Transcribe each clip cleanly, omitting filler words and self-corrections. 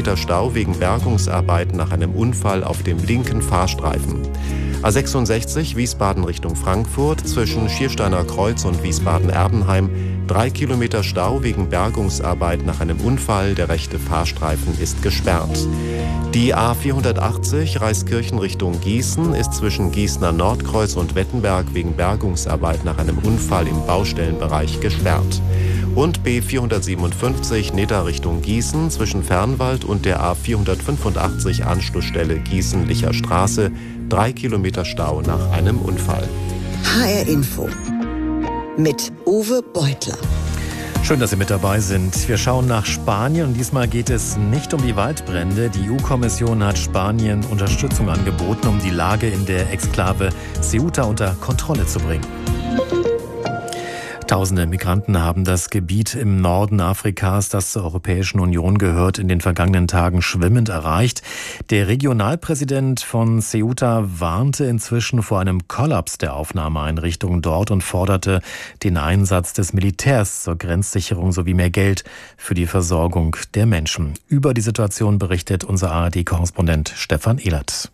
Kilometer Stau wegen Bergungsarbeiten nach einem Unfall auf dem linken Fahrstreifen. A66 Wiesbaden Richtung Frankfurt zwischen Schiersteiner Kreuz und Wiesbaden-Erbenheim. 3 Kilometer Stau wegen Bergungsarbeit nach einem Unfall. Der rechte Fahrstreifen ist gesperrt. Die A480 Reiskirchen Richtung Gießen ist zwischen Gießener Nordkreuz und Wettenberg wegen Bergungsarbeit nach einem Unfall im Baustellenbereich gesperrt. Und B457 Nidda Richtung Gießen zwischen Fernwald und der A485 Anschlussstelle Gießen-Licher Straße. 3 Kilometer Stau nach einem Unfall. HR Info mit Uwe Beutler. Schön, dass Sie mit dabei sind. Wir schauen nach Spanien und diesmal geht es nicht um die Waldbrände. Die EU-Kommission hat Spanien Unterstützung angeboten, um die Lage in der Exklave Ceuta unter Kontrolle zu bringen. Tausende Migranten haben das Gebiet im Norden Afrikas, das zur Europäischen Union gehört, in den vergangenen Tagen schwimmend erreicht. Der Regionalpräsident von Ceuta warnte inzwischen vor einem Kollaps der Aufnahmeeinrichtungen dort und forderte den Einsatz des Militärs zur Grenzsicherung sowie mehr Geld für die Versorgung der Menschen. Über die Situation berichtet unser ARD-Korrespondent Stefan Ehlert.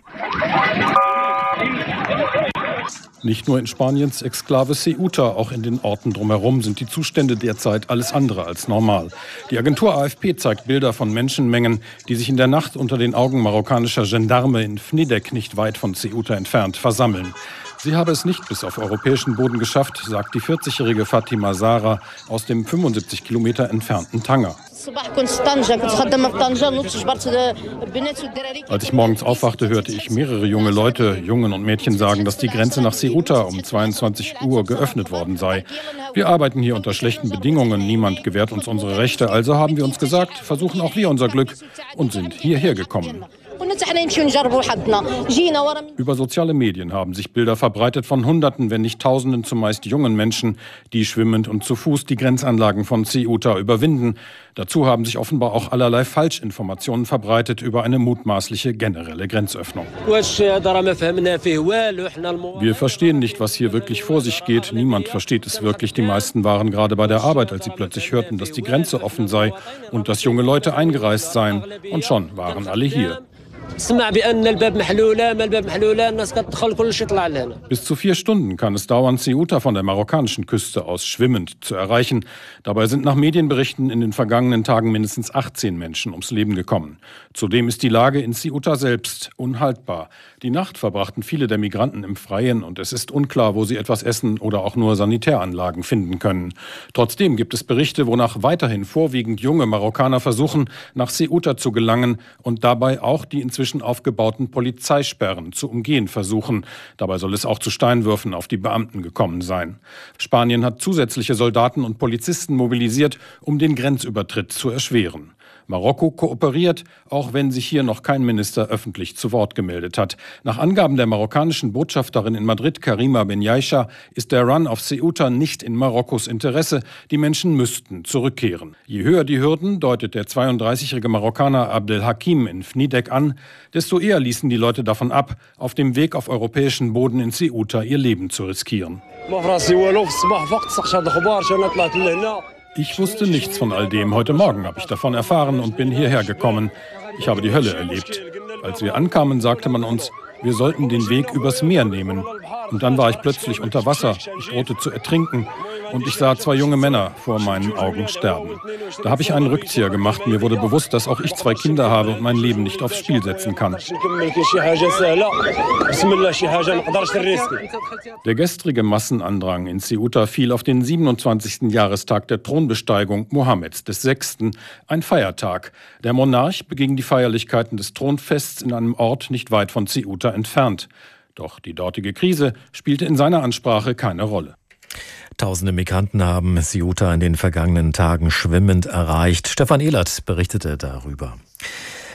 Nicht nur in Spaniens Exklave Ceuta, auch in den Orten drumherum sind die Zustände derzeit alles andere als normal. Die Agentur AFP zeigt Bilder von Menschenmengen, die sich in der Nacht unter den Augen marokkanischer Gendarme in Fnidek, nicht weit von Ceuta entfernt, versammeln. Sie habe es nicht bis auf europäischen Boden geschafft, sagt die 40-jährige Fatima Zahra aus dem 75 Kilometer entfernten Tanger. Als ich morgens aufwachte, hörte ich mehrere junge Leute, Jungen und Mädchen sagen, dass die Grenze nach Ceuta um 22 Uhr geöffnet worden sei. Wir arbeiten hier unter schlechten Bedingungen, niemand gewährt uns unsere Rechte, also haben wir uns gesagt, versuchen auch wir unser Glück und sind hierher gekommen. Über soziale Medien haben sich Bilder verbreitet von Hunderten, wenn nicht Tausenden, zumeist jungen Menschen, die schwimmend und zu Fuß die Grenzanlagen von Ceuta überwinden. Dazu haben sich offenbar auch allerlei Falschinformationen verbreitet über eine mutmaßliche generelle Grenzöffnung. Wir verstehen nicht, was hier wirklich vor sich geht. Niemand versteht es wirklich. Die meisten waren gerade bei der Arbeit, als sie plötzlich hörten, dass die Grenze offen sei und dass junge Leute eingereist seien. Und schon waren alle hier. Bis zu 4 Stunden kann es dauern, Ceuta von der marokkanischen Küste aus schwimmend zu erreichen. Dabei sind nach Medienberichten in den vergangenen Tagen mindestens 18 Menschen ums Leben gekommen. Zudem ist die Lage in Ceuta selbst unhaltbar. Die Nacht verbrachten viele der Migranten im Freien und es ist unklar, wo sie etwas essen oder auch nur Sanitäranlagen finden können. Trotzdem gibt es Berichte, wonach weiterhin vorwiegend junge Marokkaner versuchen, nach Ceuta zu gelangen und dabei auch die inzwischen aufgebauten Polizeisperren zu umgehen versuchen. Dabei soll es auch zu Steinwürfen auf die Beamten gekommen sein. Spanien hat zusätzliche Soldaten und Polizisten mobilisiert, um den Grenzübertritt zu erschweren. Marokko kooperiert, auch wenn sich hier noch kein Minister öffentlich zu Wort gemeldet hat. Nach Angaben der marokkanischen Botschafterin in Madrid, Karima Benyaisha, ist der Run auf Ceuta nicht in Marokkos Interesse. Die Menschen müssten zurückkehren. Je höher die Hürden, deutet der 32-jährige Marokkaner Abdelhakim in Fnidek an, desto eher ließen die Leute davon ab, auf dem Weg auf europäischen Boden in Ceuta ihr Leben zu riskieren. Ich wusste nichts von all dem. Heute Morgen habe ich davon erfahren und bin hierher gekommen. Ich habe die Hölle erlebt. Als wir ankamen, sagte man uns, wir sollten den Weg übers Meer nehmen. Und dann war ich plötzlich unter Wasser. Ich drohte zu ertrinken. Und ich sah 2 junge Männer vor meinen Augen sterben. Da habe ich einen Rückzieher gemacht. Mir wurde bewusst, dass auch ich 2 Kinder habe und mein Leben nicht aufs Spiel setzen kann. Der gestrige Massenandrang in Ceuta fiel auf den 27. Jahrestag der Thronbesteigung Mohammeds VI., ein Feiertag. Der Monarch beging die Feierlichkeiten des Thronfests in einem Ort nicht weit von Ceuta entfernt. Doch die dortige Krise spielte in seiner Ansprache keine Rolle. Tausende Migranten haben Ceuta in den vergangenen Tagen schwimmend erreicht. Stefan Ehlert berichtete darüber.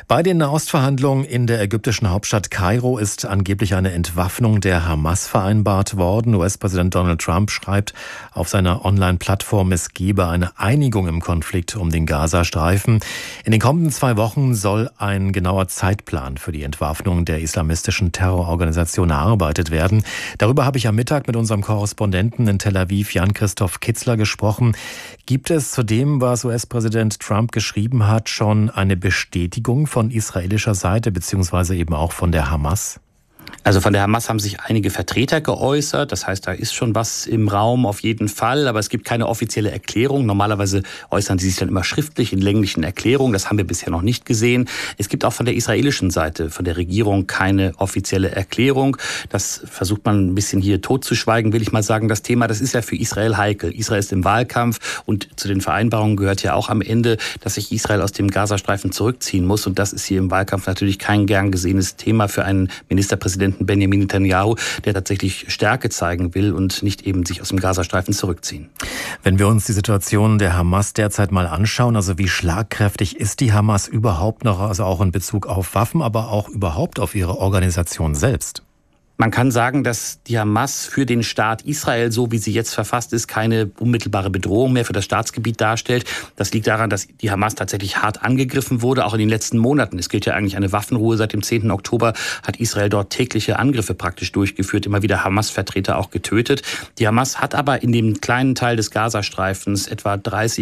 Bei den Nahostverhandlungen in der ägyptischen Hauptstadt Kairo ist angeblich eine Entwaffnung der Hamas vereinbart worden. US-Präsident Donald Trump schreibt auf seiner Online-Plattform, es gebe eine Einigung im Konflikt um den Gazastreifen. In den kommenden 2 Wochen soll ein genauer Zeitplan für die Entwaffnung der islamistischen Terrororganisation erarbeitet werden. Darüber habe ich am Mittag mit unserem Korrespondenten in Tel Aviv, Jan-Christoph Kitzler, gesprochen. Gibt es zu dem, was US-Präsident Trump geschrieben hat, schon eine Bestätigung von israelischer Seite beziehungsweise eben auch von der Hamas? Also von der Hamas haben sich einige Vertreter geäußert. Das heißt, da ist schon was im Raum auf jeden Fall. Aber es gibt keine offizielle Erklärung. Normalerweise äußern sie sich dann immer schriftlich in länglichen Erklärungen. Das haben wir bisher noch nicht gesehen. Es gibt auch von der israelischen Seite, von der Regierung, keine offizielle Erklärung. Das versucht man ein bisschen hier totzuschweigen, will ich mal sagen. Das Thema, das ist ja für Israel heikel. Israel ist im Wahlkampf und zu den Vereinbarungen gehört ja auch am Ende, dass sich Israel aus dem Gazastreifen zurückziehen muss. Und das ist hier im Wahlkampf natürlich kein gern gesehenes Thema für einen Ministerpräsidenten Benjamin Netanyahu, der tatsächlich Stärke zeigen will und nicht eben sich aus dem Gazastreifen zurückziehen. Wenn wir uns die Situation der Hamas derzeit mal anschauen, also wie schlagkräftig ist die Hamas überhaupt noch, also auch in Bezug auf Waffen, aber auch überhaupt auf ihre Organisation selbst? Man kann sagen, dass die Hamas für den Staat Israel, so wie sie jetzt verfasst ist, keine unmittelbare Bedrohung mehr für das Staatsgebiet darstellt. Das liegt daran, dass die Hamas tatsächlich hart angegriffen wurde, auch in den letzten Monaten. Es gilt ja eigentlich eine Waffenruhe. Seit dem 10. Oktober hat Israel dort tägliche Angriffe praktisch durchgeführt, immer wieder Hamas-Vertreter auch getötet. Die Hamas hat aber in dem kleinen Teil des Gazastreifens, etwa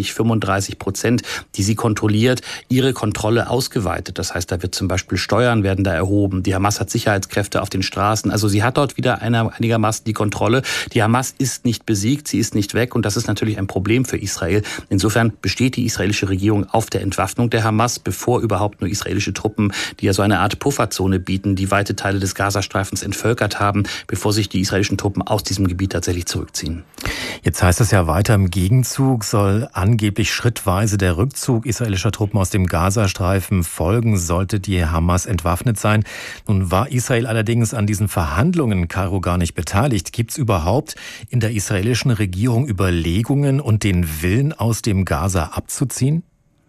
30-35%, die sie kontrolliert, ihre Kontrolle ausgeweitet. Das heißt, da wird zum Beispiel Steuern werden da erhoben. Die Hamas hat Sicherheitskräfte auf den Straßen. Also sie hat dort wieder einigermaßen die Kontrolle. Die Hamas ist nicht besiegt, sie ist nicht weg und das ist natürlich ein Problem für Israel. Insofern besteht die israelische Regierung auf der Entwaffnung der Hamas, bevor überhaupt nur israelische Truppen, die ja so eine Art Pufferzone bieten, die weite Teile des Gazastreifens entvölkert haben, bevor sich die israelischen Truppen aus diesem Gebiet tatsächlich zurückziehen. Jetzt heißt es ja weiter, im Gegenzug soll angeblich schrittweise der Rückzug israelischer Truppen aus dem Gazastreifen folgen, sollte die Hamas entwaffnet sein. Nun war Israel allerdings an diesen Verhandlungen in Kairo gar nicht beteiligt. Gibt es überhaupt in der israelischen Regierung Überlegungen und den Willen, aus dem Gaza abzuziehen?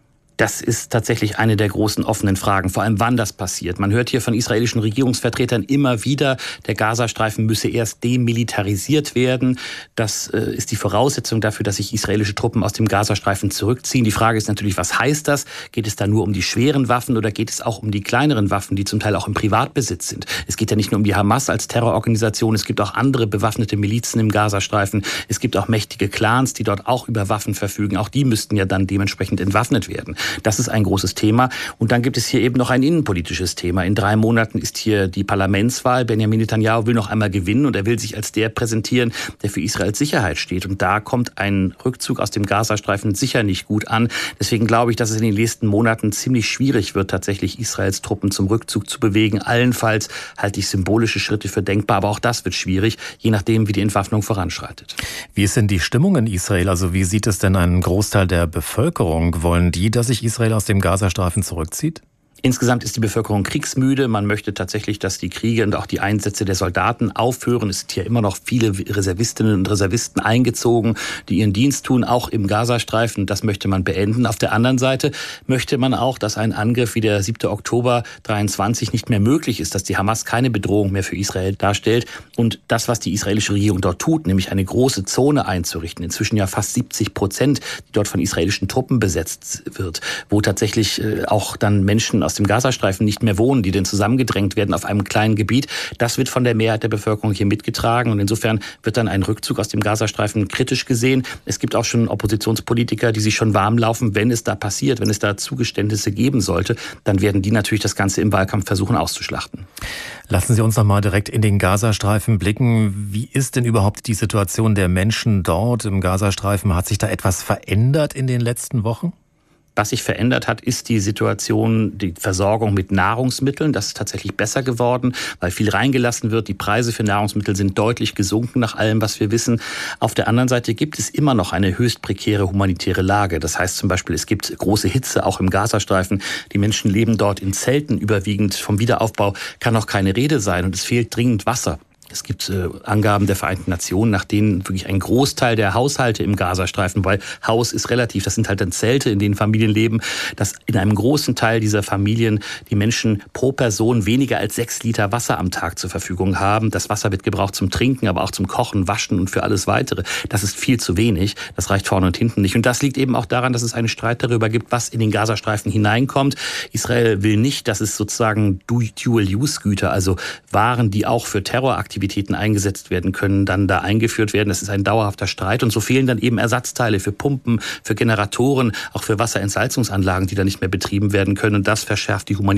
Das ist tatsächlich eine der großen offenen Fragen, vor allem wann das passiert. Man hört hier von israelischen Regierungsvertretern immer wieder, der Gazastreifen müsse erst demilitarisiert werden. Das ist die Voraussetzung dafür, dass sich israelische Truppen aus dem Gazastreifen zurückziehen. Die Frage ist natürlich, was heißt das? Geht es da nur um die schweren Waffen oder geht es auch um die kleineren Waffen, die zum Teil auch im Privatbesitz sind? Es geht ja nicht nur um die Hamas als Terrororganisation, es gibt auch andere bewaffnete Milizen im Gazastreifen. Es gibt auch mächtige Clans, die dort auch über Waffen verfügen. Auch die müssten ja dann dementsprechend entwaffnet werden. Das ist ein großes Thema. Und dann gibt es hier eben noch ein innenpolitisches Thema. In 3 Monaten ist hier die Parlamentswahl. Benjamin Netanyahu will noch einmal gewinnen und er will sich als der präsentieren, der für Israels Sicherheit steht. Und da kommt ein Rückzug aus dem Gazastreifen sicher nicht gut an. Deswegen glaube ich, dass es in den nächsten Monaten ziemlich schwierig wird, tatsächlich Israels Truppen zum Rückzug zu bewegen. Allenfalls halte ich symbolische Schritte für denkbar, aber auch das wird schwierig, je nachdem, wie die Entwaffnung voranschreitet. Wie ist denn die Stimmung in Israel? Also wie sieht es denn ein Großteil der Bevölkerung? Wollen die, dass sich Israel aus dem Gazastreifen zurückzieht? Insgesamt ist die Bevölkerung kriegsmüde. Man möchte tatsächlich, dass die Kriege und auch die Einsätze der Soldaten aufhören. Es sind hier immer noch viele Reservistinnen und Reservisten eingezogen, die ihren Dienst tun, auch im Gazastreifen. Das möchte man beenden. Auf der anderen Seite möchte man auch, dass ein Angriff wie der 7. Oktober 23 nicht mehr möglich ist, dass die Hamas keine Bedrohung mehr für Israel darstellt. Und das, was die israelische Regierung dort tut, nämlich eine große Zone einzurichten, inzwischen ja fast 70%, die dort von israelischen Truppen besetzt wird, wo tatsächlich auch dann Menschen aus dem Gazastreifen nicht mehr wohnen, die dann zusammengedrängt werden auf einem kleinen Gebiet. Das wird von der Mehrheit der Bevölkerung hier mitgetragen und insofern wird dann ein Rückzug aus dem Gazastreifen kritisch gesehen. Es gibt auch schon Oppositionspolitiker, die sich schon warm laufen, wenn es da passiert, wenn es da Zugeständnisse geben sollte, dann werden die natürlich das Ganze im Wahlkampf versuchen auszuschlachten. Lassen Sie uns noch mal direkt in den Gazastreifen blicken. Wie ist denn überhaupt die Situation der Menschen dort im Gazastreifen? Hat sich da etwas verändert in den letzten Wochen? Was sich verändert hat, ist die Situation, die Versorgung mit Nahrungsmitteln. Das ist tatsächlich besser geworden, weil viel reingelassen wird. Die Preise für Nahrungsmittel sind deutlich gesunken nach allem, was wir wissen. Auf der anderen Seite gibt es immer noch eine höchst prekäre humanitäre Lage. Das heißt zum Beispiel, es gibt große Hitze, auch im Gazastreifen. Die Menschen leben dort in Zelten überwiegend. Vom Wiederaufbau kann noch keine Rede sein und es fehlt dringend Wasser. Es gibt Angaben der Vereinten Nationen, nach denen wirklich ein Großteil der Haushalte im Gazastreifen, weil Haus ist relativ, das sind halt dann Zelte, in denen Familien leben, dass in einem großen Teil dieser Familien die Menschen pro Person weniger als 6 Liter Wasser am Tag zur Verfügung haben. Das Wasser wird gebraucht zum Trinken, aber auch zum Kochen, Waschen und für alles Weitere. Das ist viel zu wenig. Das reicht vorne und hinten nicht. Und das liegt eben auch daran, dass es einen Streit darüber gibt, was in den Gazastreifen hineinkommt. Israel will nicht, dass es sozusagen Dual-Use-Güter, also Waren, die auch für Terroraktivitäten eingesetzt werden können, dann da eingeführt werden. Das ist ein dauerhafter Streit und so fehlen dann eben Ersatzteile für Pumpen, für Generatoren, auch für Wasserentsalzungsanlagen, die dann nicht mehr betrieben werden können und das verschärft die humanitäre